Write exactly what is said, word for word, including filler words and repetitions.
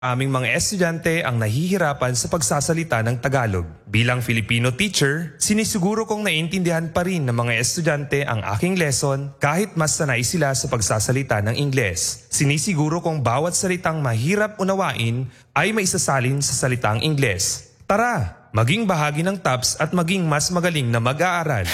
Aming mga estudyante ang nahihirapan sa pagsasalita ng Tagalog. Bilang Filipino teacher, sinisiguro kong naiintindihan pa rin ng mga estudyante ang aking lesson kahit mas sanay sila sa pagsasalita ng Ingles. Sinisiguro kong bawat salitang mahirap unawain ay maisasalin sa salitang Ingles. Tara, maging bahagi ng T A P S at maging mas magaling na mag-aaral.